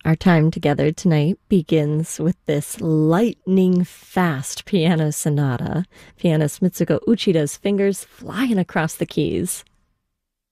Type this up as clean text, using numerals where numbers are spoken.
Our time together tonight begins with this lightning fast piano sonata. Pianist Mitsuko Uchida's fingers flying across the keys.